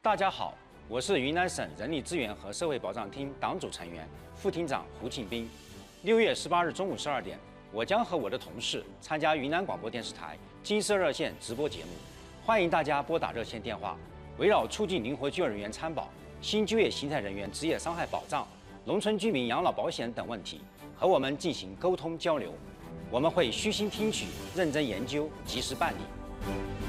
大家好，我是云南省人力资源和社会保障厅党组成员、副厅长胡庆斌。6月18日中午12点，我将和我的同事参加云南广播电视台金色热线直播节目，欢迎大家拨打热线电话，围绕促进灵活就业人员参保、新就业形态人员职业伤害保障、农村居民养老保险等问题，和我们进行沟通交流。我们会虚心听取、认真研究、及时办理。